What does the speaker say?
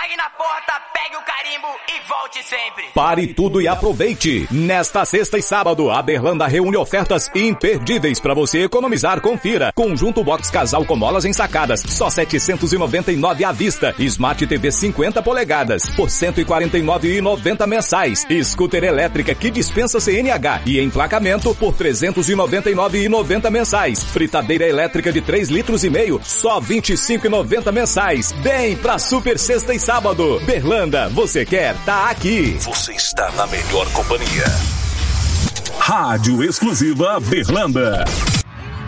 Chegue na porta, pegue o carimbo e volte sempre. Pare tudo e aproveite. Nesta sexta e sábado, a Berlanda reúne ofertas imperdíveis para você economizar. Confira. Conjunto box casal com molas ensacadas, só R$ 799 à vista. Smart TV 50 polegadas, por R$ 149,90 mensais. Scooter elétrica que dispensa CNH e emplacamento por R$ 399,90 mensais. Fritadeira elétrica de 3,5 litros, só R$ 25,90 mensais. Vem pra Super Sexta e Sábado. Berlanda, você quer? Tá aqui. Você está na melhor companhia. Rádio Exclusiva Berlanda.